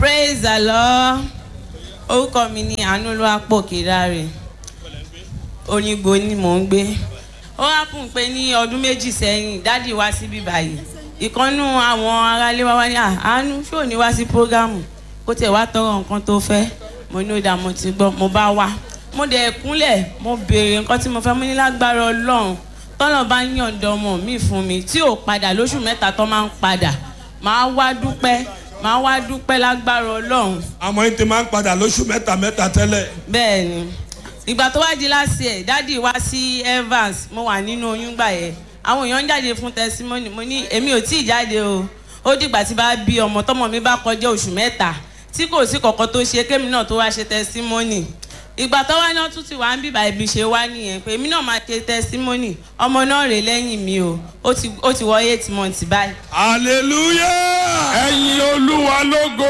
Praise the Lord. Orúkọ mi ni Àánúolúwapọ̀ Kídáre. Òyìnbó ni mò ń gbé. Ó happen pé ní ọdún méjì sẹ́yìn dádì wá síbí báyìí. Ìkànnú àwọn aráalé wa wá ní Àánú ṣó ní wá sí prógámù kó tẹ̀ wá tọrọ nǹkan tó fẹ́. Mo ní ó dà mo ti gbọ́ mo bá wá. Mo dẹ̀ kúnlẹ̀ mo béèrè nǹkan tí mo fẹ́ mo ní lágbára Ọlọ́run. Tọ́lọ̀ bá yànda ọmọ mi fún mi tí ò padà lóṣù mẹ́ta tó máa ń padà. Màá wá dúpẹ́ lágbára Ọlọ́run. Àmọ́ yín ti máa ń padà lóṣù mẹ́ta tẹ́lẹ̀. Bẹ́ẹ̀ni. Ìgbà tó wá di last year dádì wá sí Evans mo wà nínú oyún gbà yẹn. Àwọn èèyàn ń jáde fún testimony mo ní èmi ò tí ì jáde o. Ó dìgbà tí bá bí ọmọ tọ́mọ mi bá kọjá oṣù mẹ́ta tí kò sí kọ̀kọ́ tó ṣe kémi náà tó wá ṣe testimony. Ìgbà tó wá náà tún ti wá ń bíbá ibi ṣe wá nìyẹn pé èmi náà máa ṣe testimony ọmọ náà rè lẹ́yìn mi o ó ti wọ 8 months báyìí. Hallelujah. Ẹ̀yin Olúwa lógo.